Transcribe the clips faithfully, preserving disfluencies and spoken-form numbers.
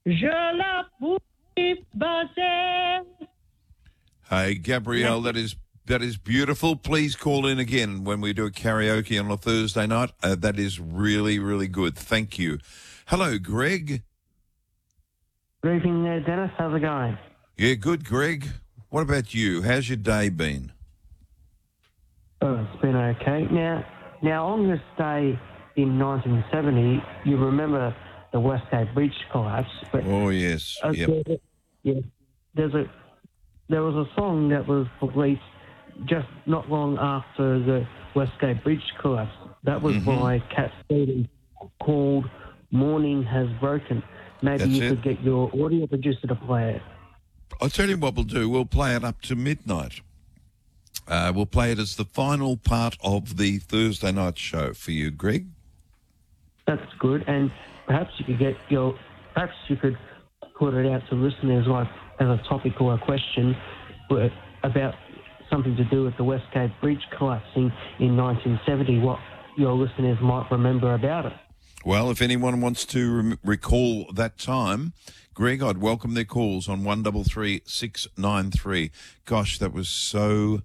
Je la puis passer. Hey, Gabrielle, that is that is beautiful. Please call in again when we do a karaoke on a Thursday night. Uh, that is really, really good. Thank you. Hello, Greg. Good evening there, Dennis. How's it going? Yeah, good, Greg. What about you? How's your day been? Oh, it's been okay. Now, now on this day in nineteen seventy, you remember the Westgate Beach collapse. But Oh, yes. uh, Yep. there's a, yeah, there's a there was a song that was released just not long after the Westgate Beach collapse. That was Mm-hmm. by Cat Stevens, called "Morning Has Broken." Maybe That's you it. could get your audio producer to play it. I'll tell you what we'll do. We'll play it up to midnight. Uh, we'll play it as the final part of the Thursday night show for you, Greg. That's good, and perhaps you could get your, perhaps you could put it out to listeners like as a topic or a question but about something to do with the Westgate Bridge collapsing in nineteen seventy. What your listeners might remember about it. Well, if anyone wants to rem- recall that time, Greg, I'd welcome their calls on one three three six nine three. Gosh, that was so,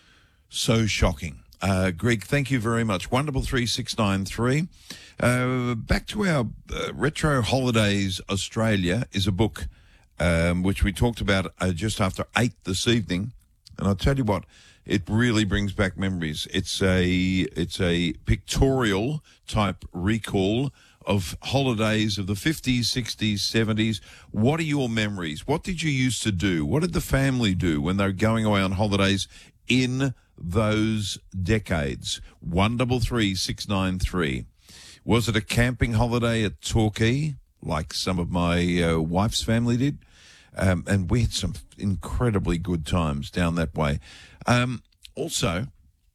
so shocking. Uh, Greg, thank you very much. one three three six nine three. Uh, back to our uh, Retro Holidays Australia is a book um, which we talked about uh, just after eight this evening. And I'll tell you what, it really brings back memories. It's a it's a pictorial type recall of holidays of the fifties, sixties, seventies. What are your memories? What did you used to do? What did the family do when they were going away on holidays in those decades? one three three six nine three. Was it a camping holiday at Torquay, like some of my uh, wife's family did? Um, and we had some incredibly good times down that way. Um, also, one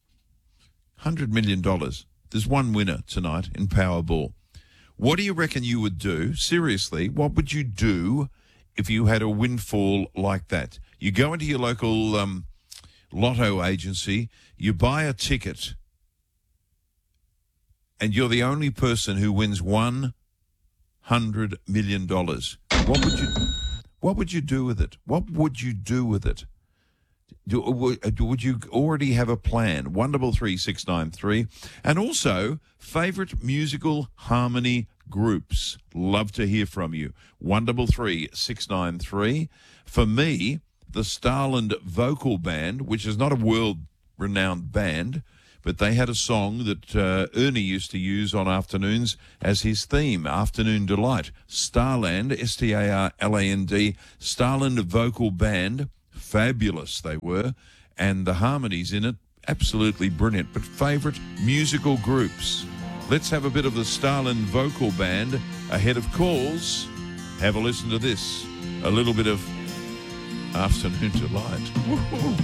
hundred million dollars. There's one winner tonight in Powerball. What do you reckon you would do? Seriously, what would you do if you had a windfall like that? You go into your local um, lotto agency, you buy a ticket, and you're the only person who wins one hundred million dollars. What would you... What would you do with it? What would you do with it? Do, would you already have a plan? one three three six nine three. And also, favourite musical harmony groups. Love to hear from you. one three three six nine three. For me, the Starland Vocal Band, which is not a world-renowned band, but they had a song that uh, Ernie used to use on afternoons as his theme, Afternoon Delight. Starland, S T A R L A N D, Starland Vocal Band, fabulous they were, and the harmonies in it, absolutely brilliant. But favourite musical groups? Let's have a bit of the Starland Vocal Band ahead of calls. Have a listen to this, a little bit of Afternoon Delight. Woo-hoo.